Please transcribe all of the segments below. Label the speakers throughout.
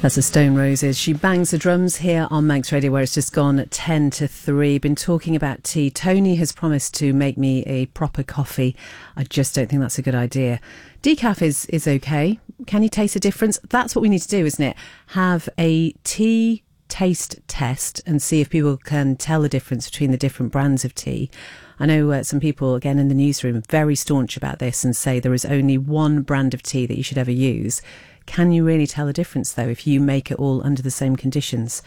Speaker 1: That's the Stone Roses. She bangs the drums here on Manx Radio, where it's just gone 10 to 3. Been talking about tea. Tony has promised to make me a proper coffee. I just don't think that's a good idea. Decaf is okay. Can you taste the difference? That's what we need to do, isn't it? Have a tea taste test and see if people can tell the difference between the different brands of tea. I know some people, again, in the newsroom are very staunch about this and say there is only one brand of tea that you should ever use. Can you really tell the difference, though, if you make it all under the same conditions?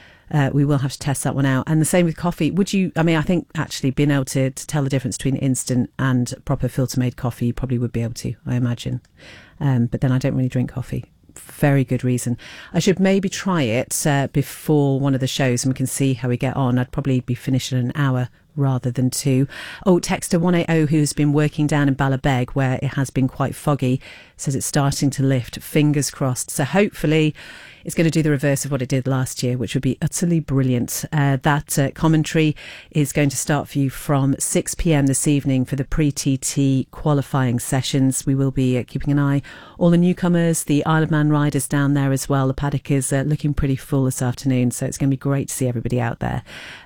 Speaker 1: We will have to test that one out. And the same with coffee. I think actually being able to tell the difference between instant and proper filter-made coffee, you probably would be able to, I imagine. But then I don't really drink coffee. Very good reason. I should maybe try it before one of the shows and we can see how we get on. I'd probably be finished in an hour rather than 2. Texter 180, who's been working down in Ballabeg where it has been quite foggy, says it's starting to lift. Fingers crossed. So hopefully it's going to do the reverse of what it did last year, which would be utterly brilliant. That commentary is going to start for you from 6 p.m. this evening for the pre-TT qualifying sessions. We will be keeping an eye. All the newcomers, the Isle of Man riders down there as well. The paddock is looking pretty full this afternoon, so it's going to be great to see everybody out there.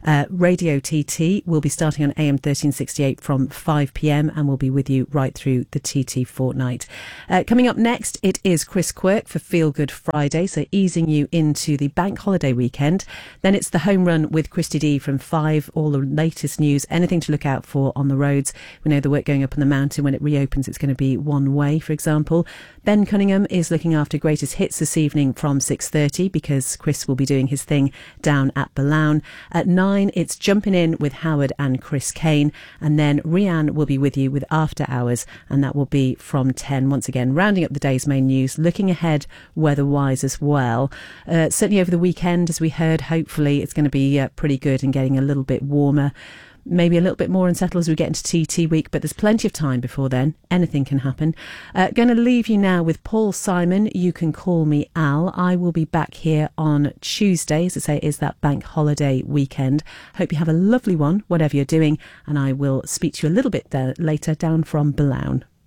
Speaker 1: Radio TT will be starting on AM 1368 from 5 p.m. and we'll be with you right through the TT fortnight. Coming up next, it is Chris Quirk for Feel Good Friday, so easing you into the bank holiday weekend. Then it's the home run with Christy D from 5, all the latest news, anything to look out for on the roads. We know the work going up on the mountain, when it reopens it's going to be one way, for example. Ben Cunningham is looking after greatest hits this evening from 6:30 because Chris will be doing his thing down at Balown. At 9 it's Jumping In with Howard and Chris Kane, and then Rianne will be with you with After Hours, and that will be from 10. Once again, rounding up the day's main news, looking ahead weather-wise as well. Certainly over the weekend, as we heard, hopefully it's going to be pretty good and getting a little bit warmer. Maybe a little bit more unsettled as we get into TT week, but there's plenty of time before then. Anything can happen. Going to leave you now with Paul Simon. You can call me Al. I will be back here on Tuesday. As I say, it is that bank holiday weekend. Hope you have a lovely one, whatever you're doing, and I will speak to you a little bit later down from Balown.